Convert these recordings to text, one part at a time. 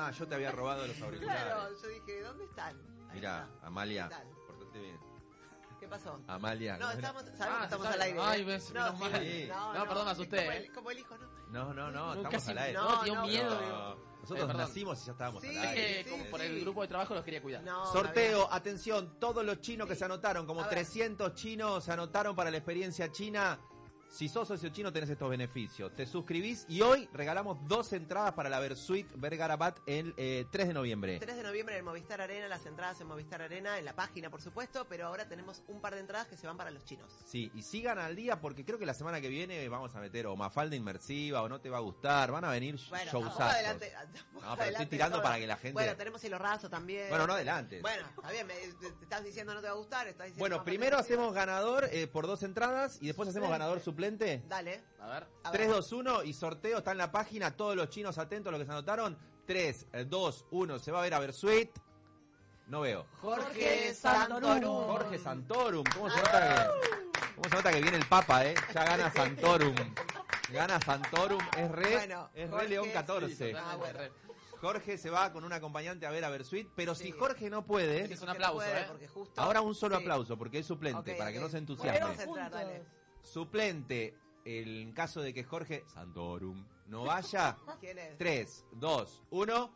Ah, yo te había robado los auriculares. Claro, yo dije, ¿dónde están? Mirá, Amalia, ¿Qué tal? portate bien. ¿Qué pasó? Amalia. No, era? sabemos que estamos al aire. Ay, ves, no, menos mal. Sí. No, perdón, me asusté, Como el hijo, ¿no? No, Nunca estamos se- al aire. no, dio miedo. No, nosotros perdón. nacimos y ya estábamos Sí, al Es aire. que como por el grupo de trabajo los quería cuidar. No, Sorteo, atención, todos los chinos que se anotaron, como A ver. 300 chinos se anotaron para la experiencia china. Si sos socio chino tenés estos beneficios. Te suscribís y hoy regalamos 2 entradas para la Versuit Vergarabat el 3 de noviembre. 3 de noviembre en Movistar Arena, las entradas en Movistar Arena, en la página por supuesto, pero ahora tenemos un par de entradas que se van para los chinos. Sí, y sigan al día porque creo que la semana que viene vamos a meter o Mafalda inmersiva o no te va a gustar. Van a venir Bueno, showsazos. tampoco adelante, No, pero estoy tirando para que la gente... Bueno, tenemos Hilo Raso también. Bueno, no adelante. Bueno, está bien, te estás diciendo no te va a gustar, estás diciendo... Bueno, más primero parecido. hacemos ganador por 2 entradas y después hacemos ganador suplente. Dale. A ver. A ver. 3, 2, 1 y sorteo está en la página. Todos los chinos atentos a lo que se anotaron. 3, 2, 1. Se va a ver a Versuit. No veo. Jorge Santorum. Jorge Santorum. ¿Cómo se nota que viene el Papa, Ya gana Santorum. Gana Santorum. Es re, Bueno, es re Jorge, León Sí, 14. totalmente, bueno. re. Jorge se va con un acompañante a ver a Versuit. Pero Sí. si Jorge no puede, Sí, es un Porque no aplauso, puede, ¿eh? porque justo- ahora un solo Sí. aplauso porque es suplente. Ok, para que ok. no se Bueno, entusiasme. vamos a entrar, dale. Suplente, en caso de que Jorge Santorum no vaya. ¿Quién es? 3, 2, 1.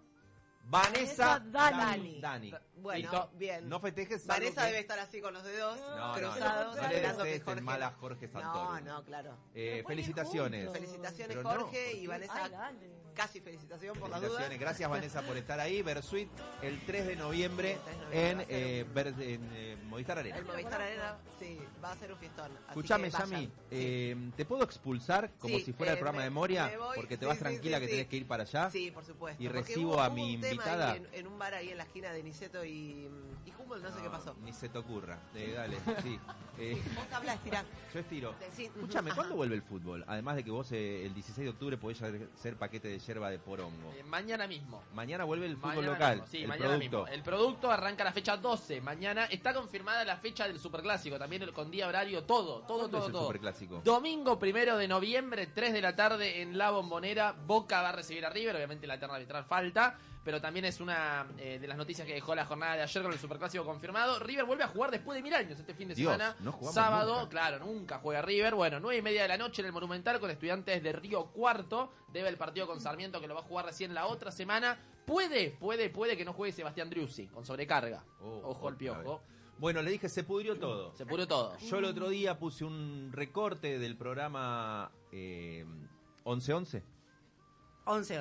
Vanessa Dani. Dani. Bueno, Listo. bien. No festejes. salvo Vanessa que- debe estar así con los dedos No, cruzados, no le esperando que desees Jorge... el mal a Jorge Santorum. No, no, claro. Felicitaciones. juntos. Felicitaciones, Pero no, Jorge, porque- y Vanessa, Ay, dale. casi felicitación por las dudas. Felicitaciones. Gracias, Vanessa, por estar ahí. Versuit el 3 de noviembre El 3 de noviembre en Movistar Arena. El Movistar Arena, sí, va a ser un fiestón. así Escuchame, que vayan. Yami, Sí. ¿te puedo expulsar como Sí, si fuera el programa me- de Moria? me voy, Porque te sí, vas sí, tranquila sí, que sí. tenés que ir para allá. Sí, por supuesto. Y porque recibo hubo a mi un tema invitada. ahí en un bar ahí en la esquina de Niceto y Humboldt, no sé qué pasó. Ni se te ocurra. Dale, sí. Vos hablás, tirá. Yo estiro. Sí, Escúchame, ajá. ¿cuándo vuelve el fútbol? Además de que vos el 16 de octubre podés hacer paquete de yerba de porongo. Mañana mismo. Mañana vuelve el fútbol Mañana local. mismo, sí, el mañana producto. mismo. El producto arranca la fecha 12. Mañana está confirmada la fecha del Superclásico. También con día, horario, todo. ¿Cuándo es el todo. Superclásico? Domingo 1 de noviembre, 3 de la tarde en La Bombonera. Boca va a recibir a River. Obviamente la terna arbitral falta. Pero también es una de las noticias que dejó la jornada de ayer con el Superclásico confirmado. River vuelve a jugar después de 1000 años este fin de Dios, semana. no jugamos Sábado, nunca. claro, nunca juega River. Bueno, 9:30 de la noche en el Monumental con Estudiantes de Río Cuarto. Debe el partido con Sarmiento que lo va a jugar recién la otra semana. Puede que no juegue Sebastián Driussi con sobrecarga. Ojo al otra piojo. vez. Bueno, le dije, se pudrió todo. Se pudrió todo. Yo el otro día puse un recorte del programa 11-11. 11